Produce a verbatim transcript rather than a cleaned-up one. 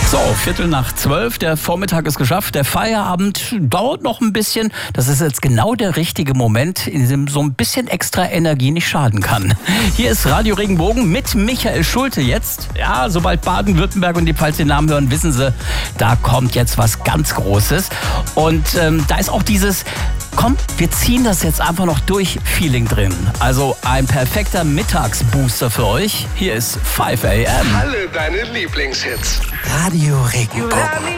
So, Viertel nach zwölf, der Vormittag ist geschafft, der Feierabend dauert noch ein bisschen. Das ist jetzt genau der richtige Moment, in dem so ein bisschen extra Energie nicht schaden kann. Hier ist Radio Regenbogen mit Michael Schulte jetzt. Ja, sobald Baden-Württemberg und die Pfalz den Namen hören, wissen sie, da kommt jetzt was ganz Großes. Und ähm, da ist auch dieses... Komm, wir ziehen das jetzt einfach noch durch Feeling drin. Also ein perfekter Mittagsbooster für euch. Hier ist fünf a m. Alle deine Lieblingshits. Radio Regenbogen.